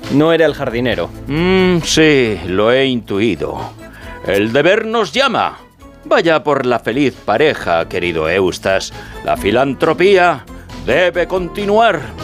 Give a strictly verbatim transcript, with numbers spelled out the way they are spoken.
No era el jardinero. Mm, sí, lo he intuido. El deber nos llama. Vaya por la feliz pareja, querido Eustas. La filantropía debe continuar.